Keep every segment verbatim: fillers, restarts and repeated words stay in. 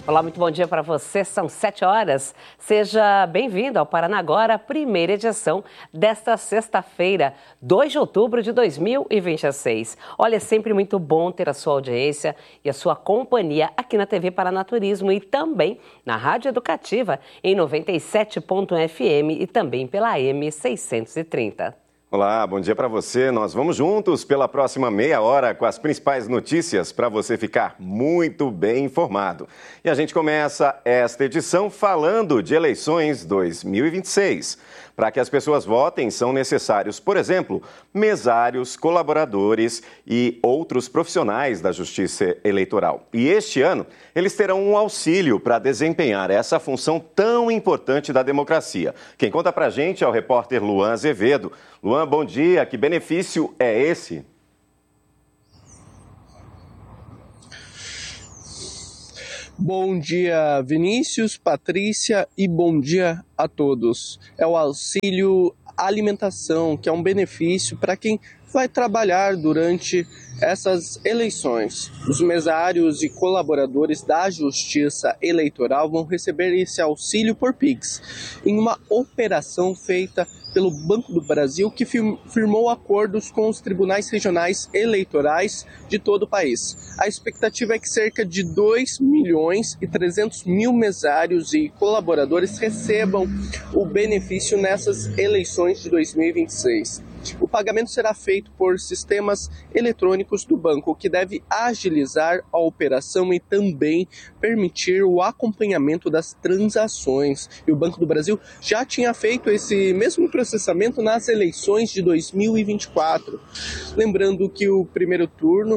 Olá, muito bom dia para você. São sete horas. Seja bem-vindo ao Paraná Agora, primeira edição desta sexta-feira, dois de outubro de dois mil e vinte e seis. Olha, é sempre muito bom ter a sua audiência e a sua companhia aqui na T V Paraná Turismo e também na Rádio Educativa em noventa e sete ponto um F M e também pela A M seiscentos e trinta. Olá, bom dia para você. Nós vamos juntos pela próxima meia hora com as principais notícias para você ficar muito bem informado. E a gente começa esta edição falando de eleições dois mil e vinte e seis. Para que as pessoas votem, são necessários, por exemplo, mesários, colaboradores e outros profissionais da Justiça Eleitoral. E este ano, eles terão um auxílio para desempenhar essa função tão importante da democracia. Quem conta para a gente é o repórter Luan Azevedo. Luan, bom dia. Que benefício é esse? Bom dia, Vinícius, Patrícia e bom dia a todos. É o auxílio alimentação, que é um benefício para quem vai trabalhar durante essas eleições. Os mesários e colaboradores da Justiça Eleitoral vão receber esse auxílio por Pix, em uma operação feita pelo Banco do Brasil, que firmou acordos com os tribunais regionais eleitorais de todo o país. A expectativa é que cerca de dois milhões e trezentos mil mesários e colaboradores recebam o benefício nessas eleições de dois mil e vinte e seis. O pagamento será feito por sistemas eletrônicos do banco, o que deve agilizar a operação e também permitir o acompanhamento das transações. E o Banco do Brasil já tinha feito esse mesmo processamento nas eleições de dois mil e vinte e quatro. Lembrando que o primeiro turno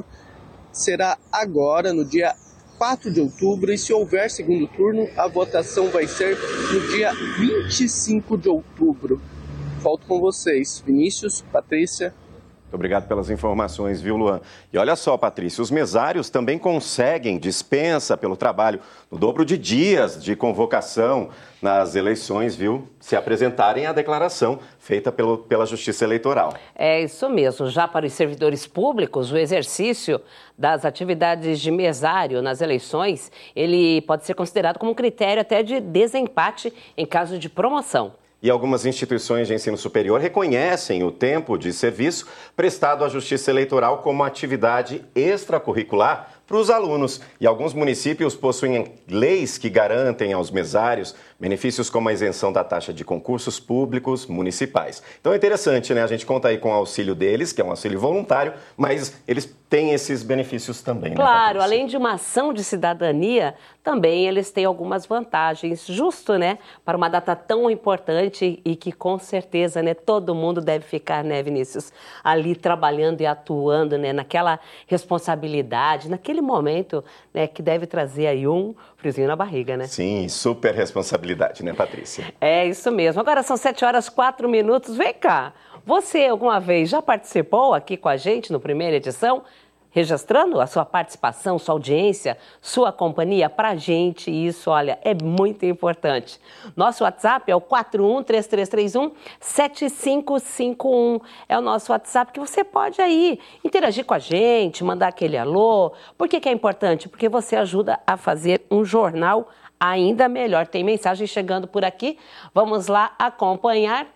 será agora, no dia quatro de outubro, e se houver segundo turno, a votação vai ser no dia vinte e cinco de outubro. Volto com vocês, Vinícius, Patrícia. Muito obrigado pelas informações, viu, Luan? E olha só, Patrícia, os mesários também conseguem dispensa pelo trabalho no dobro de dias de convocação nas eleições, viu? Se apresentarem a declaração feita pelo, pela Justiça Eleitoral. É isso mesmo. Já para os servidores públicos, o exercício das atividades de mesário nas eleições, ele pode ser considerado como um critério até de desempate em caso de promoção. E algumas instituições de ensino superior reconhecem o tempo de serviço prestado à Justiça Eleitoral como atividade extracurricular para os alunos. E alguns municípios possuem leis que garantem aos mesários benefícios como a isenção da taxa de concursos públicos municipais. Então é interessante, né? A gente conta aí com o auxílio deles, que é um auxílio voluntário, mas eles têm esses benefícios também, né? Claro, além de uma ação de cidadania, também eles têm algumas vantagens, justo, né? Para uma data tão importante e que com certeza, né, todo mundo deve ficar, né, Vinícius, ali trabalhando e atuando, né, naquela responsabilidade, naquele momento, né, que deve trazer aí um friozinho na barriga, né? Sim, super responsabilidade, né, Patrícia? É isso mesmo. Agora são sete horas, quatro minutos. Vem cá, você alguma vez já participou aqui com a gente no primeira edição? Registrando a sua participação, sua audiência, sua companhia, pra gente isso, olha, é muito importante. Nosso WhatsApp é o quatro um três três três um sete cinco cinco um. É o nosso WhatsApp que você pode aí interagir com a gente, mandar aquele alô. Por que que é importante? Porque você ajuda a fazer um jornal ainda melhor. Tem mensagem chegando por aqui, vamos lá acompanhar.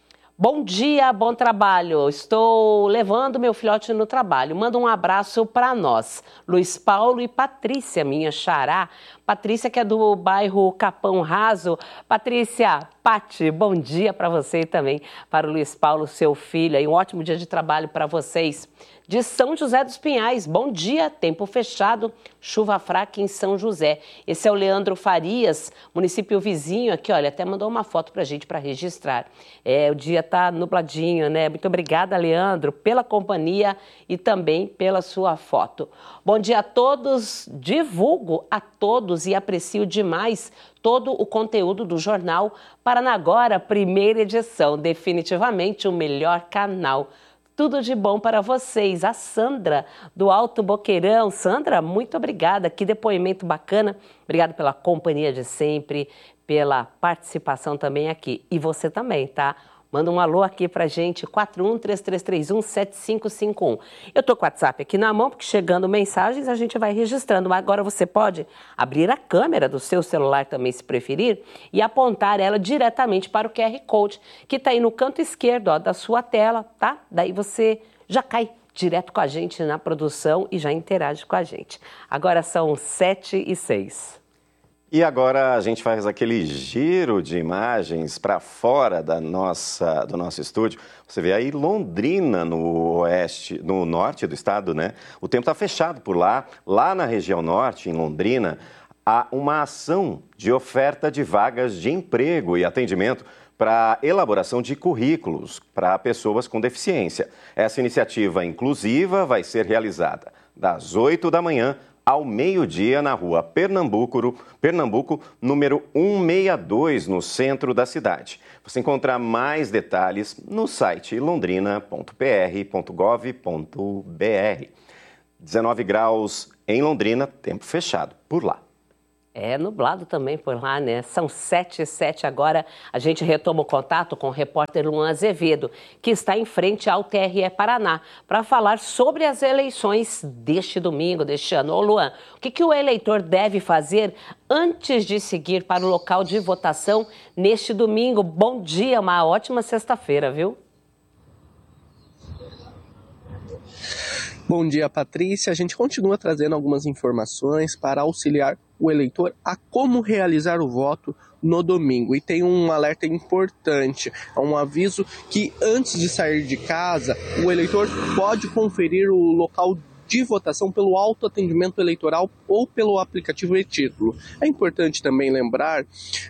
Bom dia, bom trabalho. Estou levando meu filhote no trabalho. Manda um abraço para nós. Luiz Paulo e Patrícia, minha xará. Patrícia, que é do bairro Capão Raso. Patrícia, Pati, bom dia para você e também para o Luiz Paulo, seu filho. E um ótimo dia de trabalho para vocês. De São José dos Pinhais, bom dia, tempo fechado, chuva fraca em São José. Esse é o Leandro Farias, município vizinho aqui, olha, até mandou uma foto pra gente para registrar. É, o dia tá nubladinho, né? Muito obrigada, Leandro, pela companhia e também pela sua foto. Bom dia a todos, divulgo a todos e aprecio demais todo o conteúdo do jornal Paraná Agora, primeira edição, definitivamente o melhor canal. Tudo de bom para vocês. A Sandra, do Alto Boqueirão. Sandra, muito obrigada. Que depoimento bacana. Obrigada pela companhia de sempre, pela participação também aqui. E você também, tá? Manda um alô aqui pra gente, quatro um três três três um sete cinco cinco um. Eu tô com o WhatsApp aqui na mão, porque chegando mensagens a gente vai registrando. Mas agora você pode abrir a câmera do seu celular também, se preferir, e apontar ela diretamente para o Q R Code, que está aí no canto esquerdo, ó, da sua tela, tá? Daí você já cai direto com a gente na produção e já interage com a gente. Agora são sete e seis. E agora a gente faz aquele giro de imagens para fora da nossa, do nosso estúdio. Você vê aí Londrina, no oeste, no norte do estado, né? O tempo está fechado por lá. Lá na região norte, em Londrina, há uma ação de oferta de vagas de emprego e atendimento para elaboração de currículos para pessoas com deficiência. Essa iniciativa inclusiva vai ser realizada das oito da manhã ao meio-dia na rua Pernambuco, Pernambuco, número cento e sessenta e dois, no centro da cidade. Você encontra mais detalhes no site londrina ponto p r ponto gov ponto b r. dezenove graus em Londrina, tempo fechado por lá. É nublado também por lá, né? São sete e sete agora. A gente retoma o contato com o repórter Luan Azevedo, que está em frente ao T R E Paraná, para falar sobre as eleições deste domingo, deste ano. Ô, Luan, o que, que o eleitor deve fazer antes de seguir para o local de votação neste domingo? Bom dia, uma ótima sexta-feira, viu? Bom dia, Patrícia. A gente continua trazendo algumas informações para auxiliar o eleitor a como realizar o voto no domingo. E tem um alerta importante, um aviso que antes de sair de casa, o eleitor pode conferir o local de votação pelo autoatendimento eleitoral ou pelo aplicativo e-título. É importante também lembrar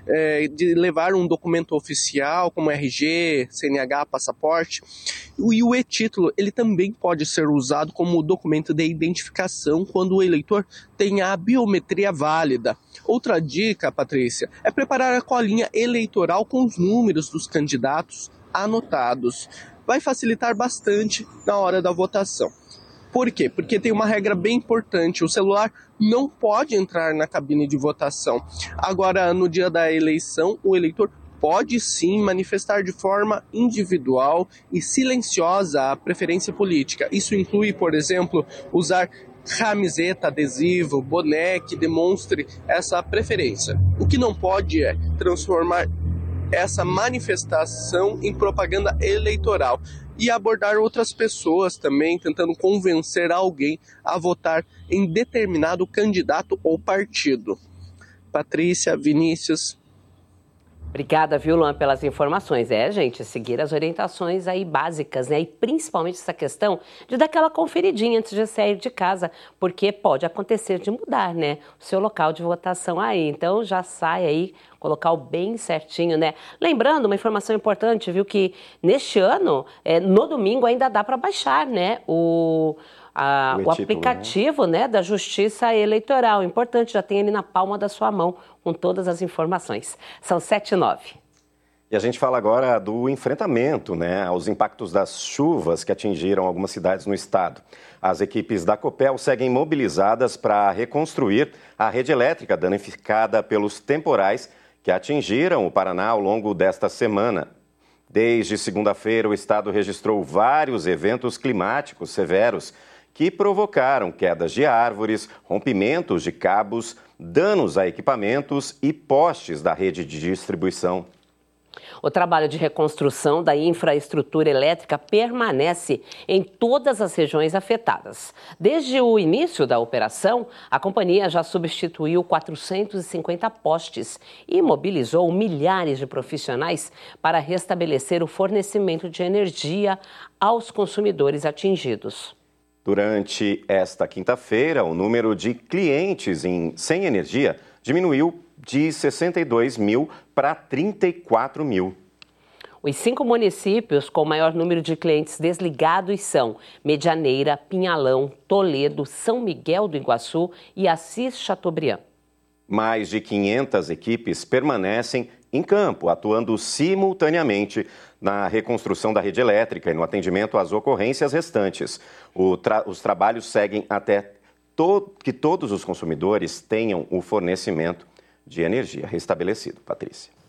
é, de levar um documento oficial como R G, C N H, passaporte. E o e-título ele também pode ser usado como documento de identificação quando o eleitor tem a biometria válida. Outra dica, Patrícia, é preparar a colinha eleitoral com os números dos candidatos anotados. Vai facilitar bastante na hora da votação. Por quê? Porque tem uma regra bem importante, o celular não pode entrar na cabine de votação. Agora, no dia da eleição, o eleitor pode sim manifestar de forma individual e silenciosa a preferência política. Isso inclui, por exemplo, usar camiseta, adesivo, boné que demonstre essa preferência. O que não pode é transformar essa manifestação em propaganda eleitoral e abordar outras pessoas também, tentando convencer alguém a votar em determinado candidato ou partido. Patrícia, Vinícius. Obrigada, viu, Luan, pelas informações. É, gente, seguir as orientações aí básicas, né? E principalmente essa questão de dar aquela conferidinha antes de sair de casa, porque pode acontecer de mudar, né? O seu local de votação aí. Então, já sai aí, colocar o bem certinho, né? Lembrando, uma informação importante, viu, que neste ano, é, no domingo, ainda dá para baixar, né? O... A, o, o aplicativo, né? né, da Justiça Eleitoral. Importante, já tem ele na palma da sua mão com todas as informações. São sete e nove. E a gente fala agora do enfrentamento, né, aos impactos das chuvas que atingiram algumas cidades no estado. As equipes da Copel seguem mobilizadas para reconstruir a rede elétrica danificada pelos temporais que atingiram o Paraná ao longo desta semana. Desde segunda-feira, o estado registrou vários eventos climáticos severos que provocaram quedas de árvores, rompimentos de cabos, danos a equipamentos e postes da rede de distribuição. O trabalho de reconstrução da infraestrutura elétrica permanece em todas as regiões afetadas. Desde o início da operação, a companhia já substituiu quatrocentos e cinquenta postes e mobilizou milhares de profissionais para restabelecer o fornecimento de energia aos consumidores atingidos. Durante esta quinta-feira, o número de clientes em, sem energia diminuiu de sessenta e dois mil para trinta e quatro mil. Os cinco municípios com maior número de clientes desligados são Medianeira, Pinhalão, Toledo, São Miguel do Iguaçu e Assis Chateaubriand. Mais de quinhentas equipes permanecem em campo, atuando simultaneamente na reconstrução da rede elétrica e no atendimento às ocorrências restantes. Tra- os trabalhos seguem até to- que todos os consumidores tenham o fornecimento de energia restabelecido. Patrícia.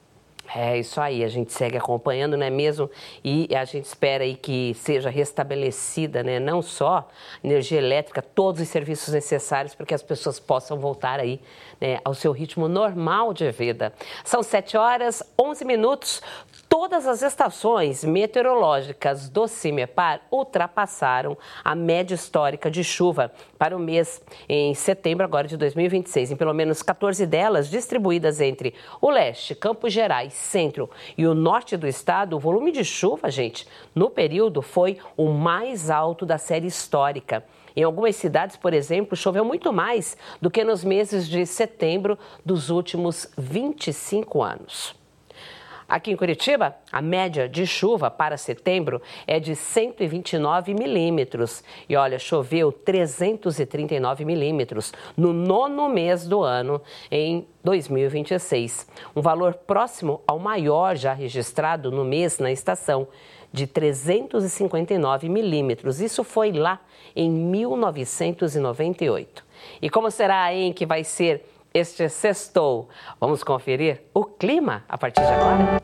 É isso aí, a gente segue acompanhando, não é mesmo? E a gente espera aí que seja restabelecida, né? Não só energia elétrica, todos os serviços necessários para que as pessoas possam voltar aí, né, ao seu ritmo normal de vida. São sete horas, onze minutos. Todas as estações meteorológicas do CIMEPAR ultrapassaram a média histórica de chuva para o mês em setembro agora de dois mil e vinte e seis. Em pelo menos quatorze delas, distribuídas entre o leste, Campos Gerais, centro e o norte do estado, o volume de chuva, gente, no período foi o mais alto da série histórica. Em algumas cidades, por exemplo, choveu muito mais do que nos meses de setembro dos últimos vinte e cinco anos. Aqui em Curitiba, a média de chuva para setembro é de cento e vinte e nove milímetros. E olha, choveu trezentos e trinta e nove milímetros no nono mês do ano, em dois mil e vinte e seis. Um valor próximo ao maior já registrado no mês na estação, de trezentos e cinquenta e nove milímetros. Isso foi lá em mil novecentos e noventa e oito. E como será aí que vai ser este sextou? Vamos conferir o clima a partir de agora?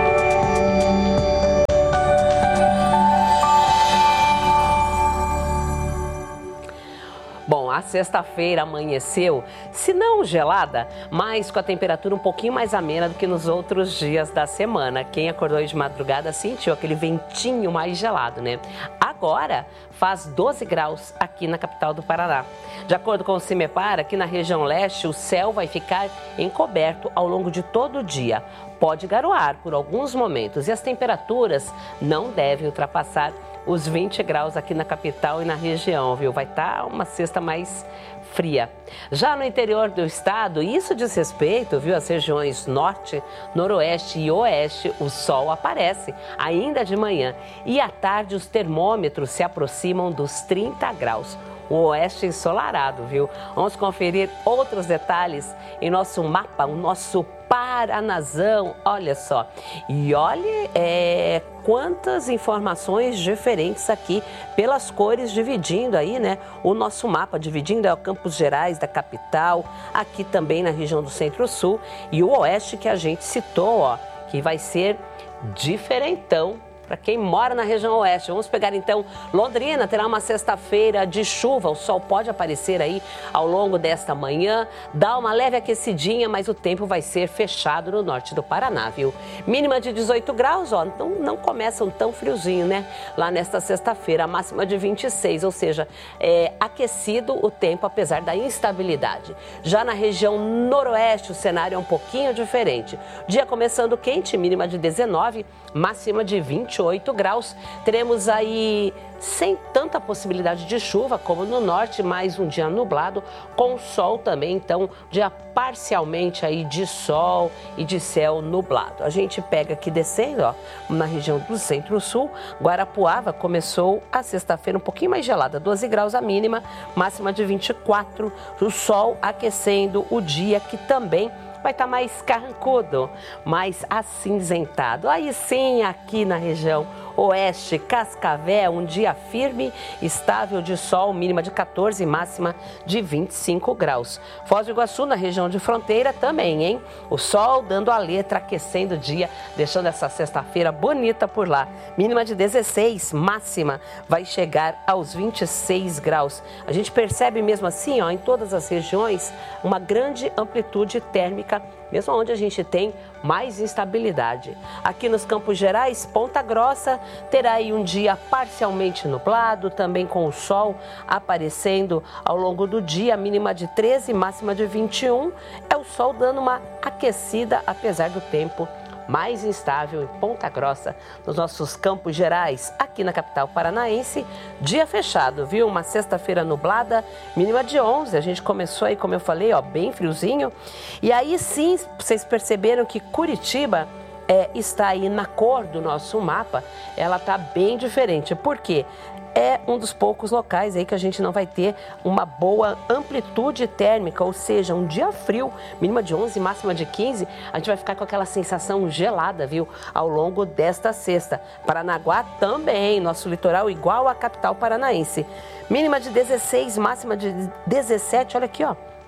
Bom, a sexta-feira amanheceu, se não gelada, mas com a temperatura um pouquinho mais amena do que nos outros dias da semana. Quem acordou aí de madrugada sentiu aquele ventinho mais gelado, né? Agora faz doze graus aqui na capital do Paraná. De acordo com o CIMEPAR, aqui na região leste, o céu vai ficar encoberto ao longo de todo o dia. Pode garoar por alguns momentos e as temperaturas não devem ultrapassar os vinte graus aqui na capital e na região, viu? Vai estar uma sexta mais fria. Já no interior do estado, isso diz respeito, viu, às regiões norte, noroeste e oeste, o sol aparece ainda de manhã e à tarde os termômetros se aproximam dos trinta graus. O oeste ensolarado, viu? Vamos conferir outros detalhes em nosso mapa, o nosso Paranazão, olha só. E olha é, quantas informações diferentes aqui pelas cores, dividindo aí, né, o nosso mapa, dividindo é o Campos Gerais da capital, aqui também na região do Centro-Sul e o oeste que a gente citou, ó, que vai ser diferentão para quem mora na região oeste. Vamos pegar então Londrina, terá uma sexta-feira de chuva, o sol pode aparecer aí ao longo desta manhã, dá uma leve aquecidinha, mas o tempo vai ser fechado no norte do Paraná, viu? Mínima de dezoito graus, ó, então não começam tão friozinho, né? Lá nesta sexta-feira, a máxima de vinte e seis, ou seja, é aquecido o tempo apesar da instabilidade. Já na região noroeste, o cenário é um pouquinho diferente. Dia começando quente, mínima de dezenove, máxima de vinte e oito graus. Teremos aí sem tanta possibilidade de chuva como no norte, mais um dia nublado com sol também, então dia parcialmente aí de sol e de céu nublado. A gente pega aqui descendo, ó, na região do Centro-Sul, Guarapuava começou a sexta-feira um pouquinho mais gelada, doze graus a mínima, máxima de vinte e quatro, o sol aquecendo o dia que também vai estar mais carrancudo, mais acinzentado. Aí sim, aqui na região oeste, Cascavel, um dia firme, estável de sol, mínima de quatorze, máxima de vinte e cinco graus. Foz do Iguaçu, na região de fronteira, também, hein? O sol dando a letra, aquecendo o dia, deixando essa sexta-feira bonita por lá. Mínima de dezesseis, máxima vai chegar aos vinte e seis graus. A gente percebe mesmo assim, ó, em todas as regiões, uma grande amplitude térmica, mesmo onde a gente tem mais instabilidade. Aqui nos Campos Gerais, Ponta Grossa terá aí um dia parcialmente nublado, também com o sol aparecendo ao longo do dia, mínima de treze, máxima de vinte e um. É o sol dando uma aquecida, apesar do tempo mais instável em Ponta Grossa, nos nossos Campos Gerais, aqui na capital paranaense. Dia fechado, viu? Uma sexta-feira nublada, mínima de onze. A gente começou aí, como eu falei, ó, bem friozinho. E aí sim, vocês perceberam que Curitiba é, está aí na cor do nosso mapa, ela está bem diferente. Por quê? É um dos poucos locais aí que a gente não vai ter uma boa amplitude térmica, ou seja, um dia frio, mínima de onze, máxima de quinze, a gente vai ficar com aquela sensação gelada, viu, ao longo desta sexta. Paranaguá também, nosso litoral igual à capital paranaense. Mínima de dezesseis, máxima de dezessete, olha aqui, ó.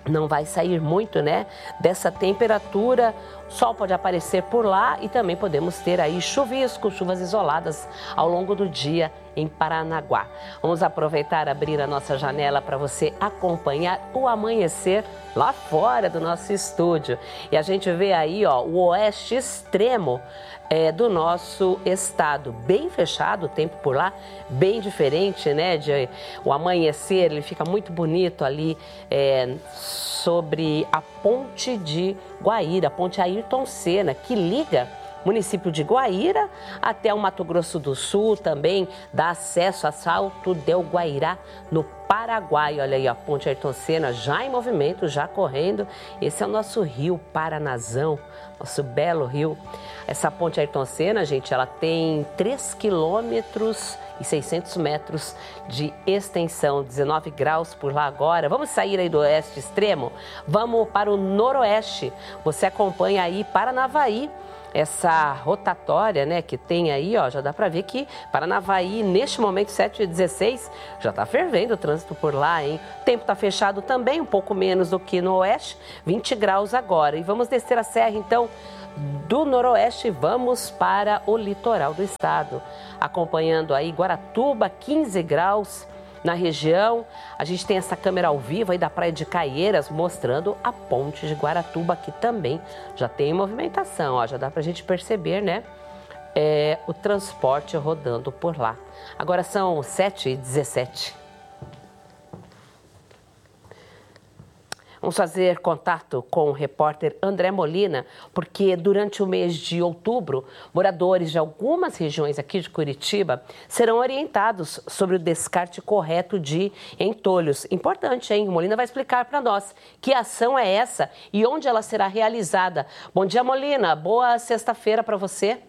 não vai sair muito, né, dessa temperatura. O sol pode aparecer por lá e também podemos ter aí chuviscos, chuvas isoladas ao longo do dia em Paranaguá. Vamos aproveitar, abrir a nossa janela para você acompanhar o amanhecer lá fora do nosso estúdio. E a gente vê aí, ó, o oeste extremo é, do nosso estado, bem fechado, o tempo por lá bem diferente, né? De, o amanhecer, ele fica muito bonito ali é, sobre a ponte de Guaíra, a ponte Ayrton Senna, que liga o município de Guaíra até o Mato Grosso do Sul, também dá acesso a Salto del Guairá, no Paraguai. Olha aí, a ponte Ayrton Senna já em movimento, já correndo. Esse é o nosso rio Paranazão, nosso belo rio. Essa ponte Ayrton Senna, gente, ela tem três quilômetros e seiscentos metros de extensão, dezenove graus por lá agora. Vamos sair aí do oeste extremo? Vamos para o noroeste. Você acompanha aí Paranavaí, essa rotatória, né, que tem aí, ó, já dá para ver que Paranavaí, neste momento, sete e dezesseis, já tá fervendo o trânsito por lá, hein? O tempo tá fechado também, um pouco menos do que no oeste, vinte graus agora. E vamos descer a serra, então, do noroeste, vamos para o litoral do estado. Acompanhando aí Guaratuba, quinze graus. Na região, a gente tem essa câmera ao vivo aí da Praia de Caieiras mostrando a ponte de Guaratuba, que também já tem movimentação, ó, já dá pra gente perceber, né, é, o transporte rodando por lá. Agora são sete e dezessete. Vamos fazer contato com o repórter André Molina, porque durante o mês de outubro, moradores de algumas regiões aqui de Curitiba serão orientados sobre o descarte correto de entulhos. Importante, hein? O Molina vai explicar para nós que ação é essa e onde ela será realizada. Bom dia, Molina. Boa sexta-feira para você.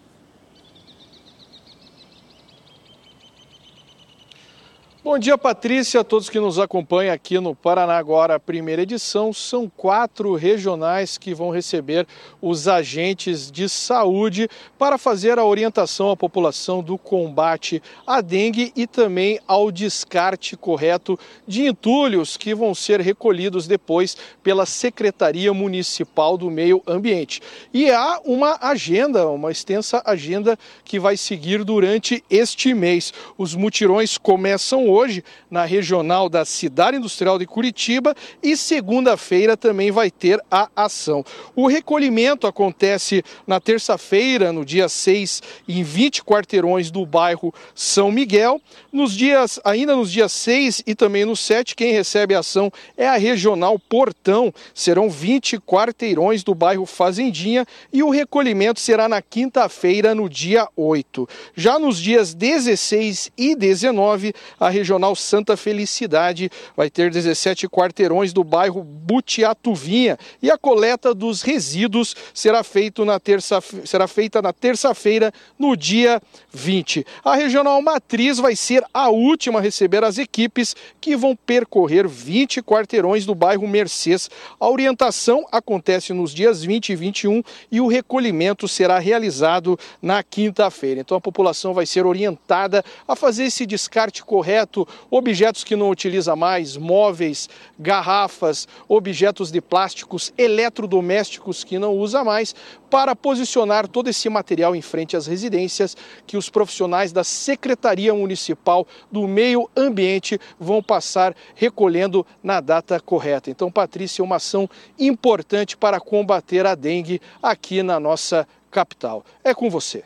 Bom dia, Patrícia, a todos que nos acompanham aqui no Paraná Agora, a primeira edição. São quatro regionais que vão receber os agentes de saúde para fazer a orientação à população do combate à dengue e também ao descarte correto de entulhos que vão ser recolhidos depois pela Secretaria Municipal do Meio Ambiente. E há uma agenda, uma extensa agenda que vai seguir durante este mês. Os mutirões começam hoje na regional da Cidade Industrial de Curitiba e segunda-feira também vai ter a ação. O recolhimento acontece na terça-feira, no dia seis, em vinte quarteirões do bairro São Miguel. Nos dias, ainda nos dias seis e também no sete, quem recebe a ação é a regional Portão. Serão vinte quarteirões do bairro Fazendinha e o recolhimento será na quinta-feira, no dia oito. Já nos dias dezesseis e dezenove, a regional Santa Felicidade vai ter dezessete quarteirões do bairro Butiatuvinha e a coleta dos resíduos será, feito na terça, será feita na terça-feira, no dia vinte. A regional Matriz vai ser a última a receber as equipes que vão percorrer vinte quarteirões do bairro Mercês. A orientação acontece nos dias vinte e vinte e um e o recolhimento será realizado na quinta-feira. Então a população vai ser orientada a fazer esse descarte correto, objetos que não utiliza mais, móveis, garrafas, objetos de plásticos, eletrodomésticos que não usa mais, para posicionar todo esse material em frente às residências que os profissionais da Secretaria Municipal do Meio Ambiente vão passar recolhendo na data correta. Então, Patrícia, uma ação importante para combater a dengue aqui na nossa capital. É com você.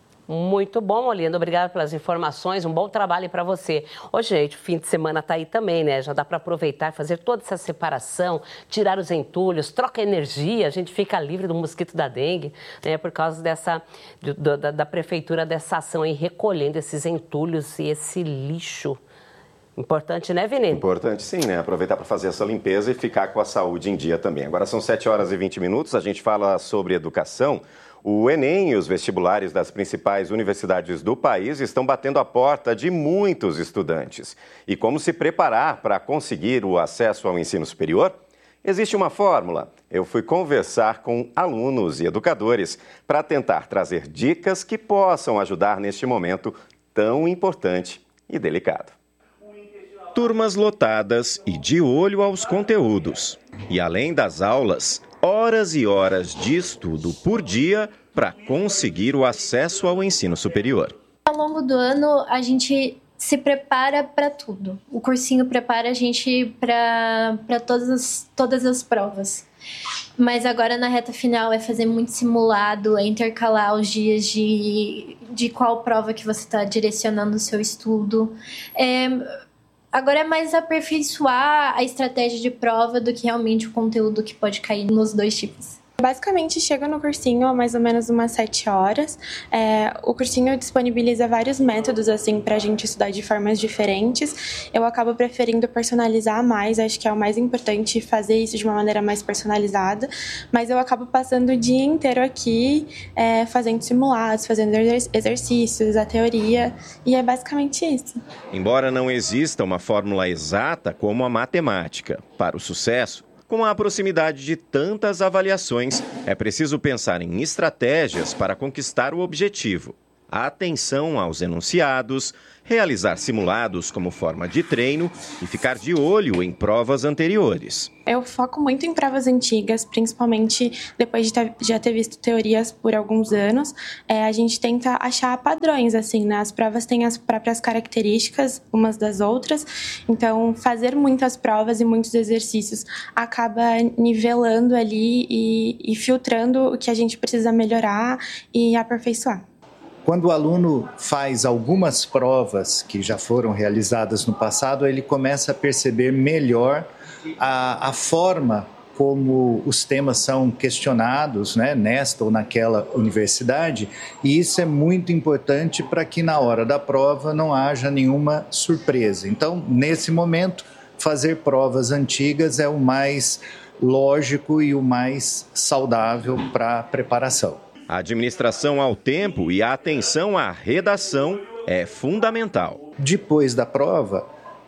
Muito bom, Molina. Obrigada pelas informações. Um bom trabalho para você. Ô, gente, o fim de semana tá aí também, né? Já dá para aproveitar, fazer toda essa separação, tirar os entulhos, troca energia, a gente fica livre do mosquito da dengue, né? Por causa dessa, do, da, da prefeitura, dessa ação aí, recolhendo esses entulhos e esse lixo. Importante, né, Vini? Importante sim, né? Aproveitar para fazer essa limpeza e ficar com a saúde em dia também. Agora são sete horas e vinte minutos, a gente fala sobre educação. O Enem e os vestibulares das principais universidades do país estão batendo a porta de muitos estudantes. E como se preparar para conseguir o acesso ao ensino superior? Existe uma fórmula. Eu fui conversar com alunos e educadores para tentar trazer dicas que possam ajudar neste momento tão importante e delicado. turmas lotadas e de olho aos conteúdos. E além das aulas, horas e horas de estudo por dia para conseguir o acesso ao ensino superior. Ao longo do ano, a gente se prepara para tudo. O cursinho prepara a gente para todas as, todas as provas. Mas agora na reta final é fazer muito simulado, é intercalar os dias de, de qual prova que você está direcionando o seu estudo. É, agora é mais aperfeiçoar a estratégia de prova do que realmente o conteúdo que pode cair nos dois tipos. Basicamente, chego no cursinho a mais ou menos umas sete horas. É, o cursinho disponibiliza vários métodos assim para a gente estudar de formas diferentes. Eu acabo preferindo personalizar mais, acho que é o mais importante fazer isso de uma maneira mais personalizada. Mas eu acabo passando o dia inteiro aqui é, fazendo simulados, fazendo exercícios, a teoria, e é basicamente isso. Embora não exista uma fórmula exata como a matemática para o sucesso, com a proximidade de tantas avaliações, é preciso pensar em estratégias para conquistar o objetivo. Atenção aos enunciados, realizar simulados como forma de treino e ficar de olho em provas anteriores. Eu foco muito em provas antigas, principalmente depois de ter, já ter visto teorias por alguns anos. É, a gente tenta achar padrões, assim, né? As provas têm as próprias características umas das outras, então fazer muitas provas e muitos exercícios acaba nivelando ali e, e filtrando o que a gente precisa melhorar e aperfeiçoar. Quando o aluno faz algumas provas que já foram realizadas no passado, ele começa a perceber melhor a, a forma como os temas são questionados, né, nesta ou naquela universidade, e isso é muito importante para que na hora da prova não haja nenhuma surpresa. Então, nesse momento, fazer provas antigas é o mais lógico e o mais saudável para a preparação. A administração ao tempo e a atenção à redação é fundamental. Depois da prova,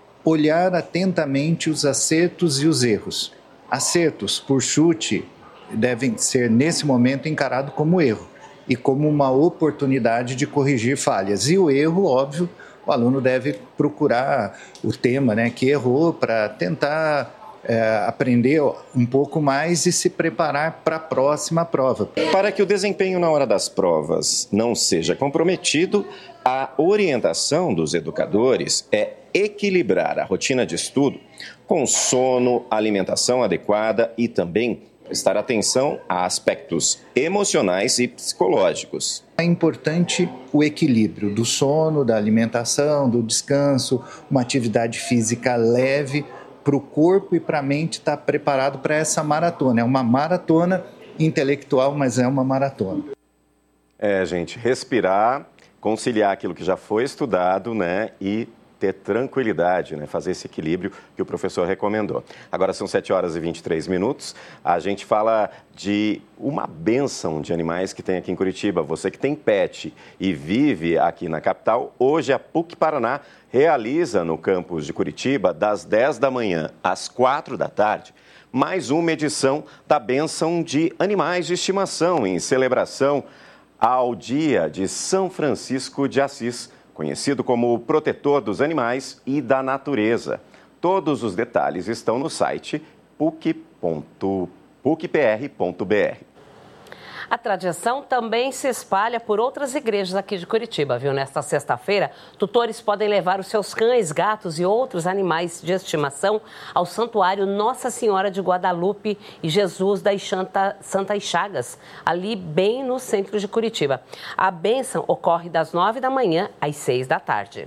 olhar atentamente os acertos e os erros. Acertos por chute devem ser, nesse momento, encarados como erro e como uma oportunidade de corrigir falhas. E o erro, óbvio, o aluno deve procurar o tema, né, que errou para tentar É, aprender um pouco mais e se preparar para a próxima prova. Para que o desempenho na hora das provas não seja comprometido, a orientação dos educadores é equilibrar a rotina de estudo com sono, alimentação adequada e também prestar atenção a aspectos emocionais e psicológicos. É importante o equilíbrio do sono, da alimentação, do descanso, uma atividade física leve, para o corpo e para a mente estar preparado para essa maratona. É uma maratona intelectual, mas é uma maratona. É, gente, respirar, conciliar aquilo que já foi estudado, né, e ter tranquilidade, né, fazer esse equilíbrio que o professor recomendou. Agora são sete horas e vinte e três minutos. A gente fala de uma bênção de animais que tem aqui em Curitiba. Você que tem pet e vive aqui na capital, hoje a P U C Paraná realiza no campus de Curitiba, das dez da manhã às quatro da tarde, mais uma edição da bênção de animais de estimação, em celebração ao Dia de São Francisco de Assis, conhecido como o protetor dos animais e da natureza. Todos os detalhes estão no site p u c ponto p u c p r ponto b r. A tradição também se espalha por outras igrejas aqui de Curitiba, viu? Nesta sexta-feira, tutores podem levar os seus cães, gatos e outros animais de estimação ao Santuário Nossa Senhora de Guadalupe e Jesus das Santa, Santas Chagas, ali bem no centro de Curitiba. A bênção ocorre das nove da manhã às seis da tarde.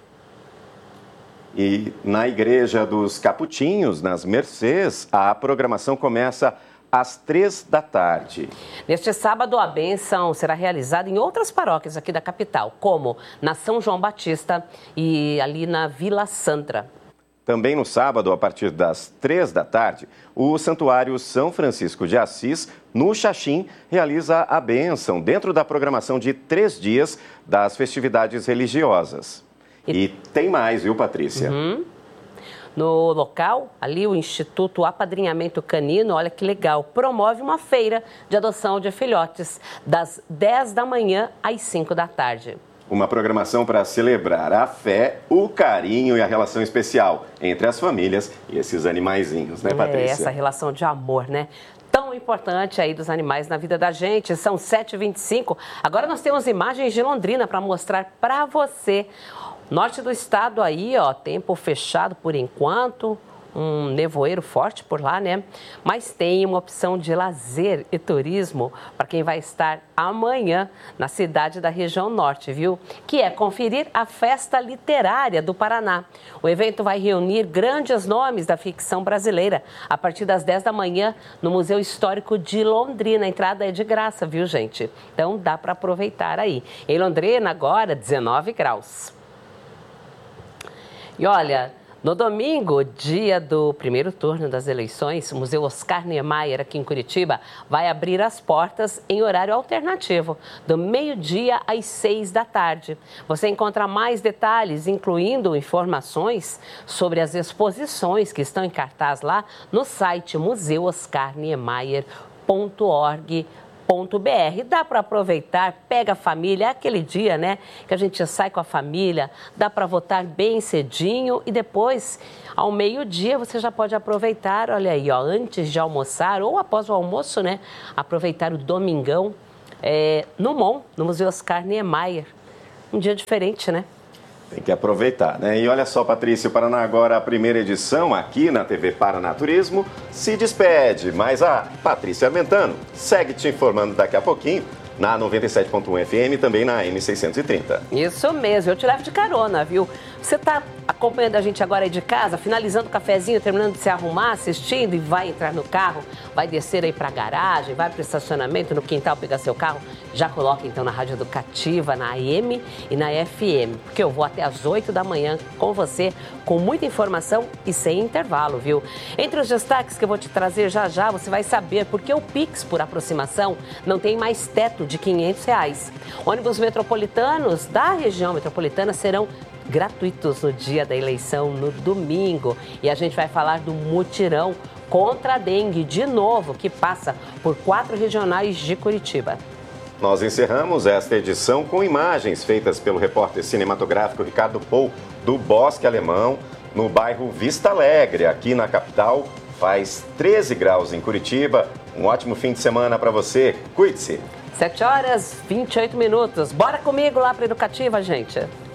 E na Igreja dos Caputinhos, nas Mercês, a programação começa às três da tarde. Neste sábado, a bênção será realizada em outras paróquias aqui da capital, como na São João Batista e ali na Vila Santra. Também no sábado, a partir das três da tarde, o Santuário São Francisco de Assis, no Xaxim, realiza a bênção dentro da programação de três dias das festividades religiosas. E, e tem mais, viu, Patrícia? Uhum. No local, ali o Instituto Apadrinhamento Canino, olha que legal, promove uma feira de adoção de filhotes das dez da manhã às cinco da tarde. Uma programação para celebrar a fé, o carinho e a relação especial entre as famílias e esses animaizinhos, né, Patrícia? É, essa relação de amor, né? Tão importante aí dos animais na vida da gente. São sete e vinte e cinco. Agora nós temos imagens de Londrina para mostrar para você. Norte do estado aí, ó, tempo fechado por enquanto. Um nevoeiro forte por lá, né? Mas tem uma opção de lazer e turismo para quem vai estar amanhã na cidade da região norte, viu? Que é conferir a Festa Literária do Paraná. O evento vai reunir grandes nomes da ficção brasileira a partir das dez da manhã no Museu Histórico de Londrina. A entrada é de graça, viu, gente? Então dá para aproveitar aí. Em Londrina agora, dezenove graus. E olha... No domingo, dia do primeiro turno das eleições, o Museu Oscar Niemeyer, aqui em Curitiba, vai abrir as portas em horário alternativo, do meio-dia às seis da tarde. Você encontra mais detalhes, incluindo informações sobre as exposições que estão em cartaz lá no site museu oscar niemeyer ponto org ponto br. Dá para aproveitar, pega a família, é aquele dia, né, que a gente sai com a família, dá para votar bem cedinho e depois, ao meio-dia, você já pode aproveitar, olha aí, ó, antes de almoçar ou após o almoço, né, aproveitar o domingão é, no M O N, no Museu Oscar Niemeyer. Um dia diferente, né? Tem que aproveitar, né? E olha só, Patrícia, o Paraná Agora, a primeira edição aqui na T V Paraná Turismo, se despede. Mas a Patrícia Armentano segue te informando daqui a pouquinho na noventa e sete ponto um F M e também na M seiscentos e trinta. Isso mesmo, eu te levo de carona, viu? Você está acompanhando a gente agora aí de casa, finalizando o cafezinho, terminando de se arrumar, assistindo e vai entrar no carro, vai descer aí para a garagem, vai para o estacionamento, no quintal pegar seu carro, já coloca então na Rádio Educativa, na A M e na F M, porque eu vou até às oito da manhã com você, com muita informação e sem intervalo, viu? Entre os destaques que eu vou te trazer já já, você vai saber porque o Pix por aproximação não tem mais teto de quinhentos reais. Ônibus metropolitanos da região metropolitana serão gratuitos no dia da eleição, no domingo. E a gente vai falar do mutirão contra a dengue, de novo, que passa por quatro regionais de Curitiba. Nós encerramos esta edição com imagens feitas pelo repórter cinematográfico Ricardo Pou, do Bosque Alemão, no bairro Vista Alegre, aqui na capital. Faz treze graus em Curitiba. Um ótimo fim de semana para você. Cuide-se. sete horas e vinte e oito minutos. Bora comigo lá para a Educativa, gente.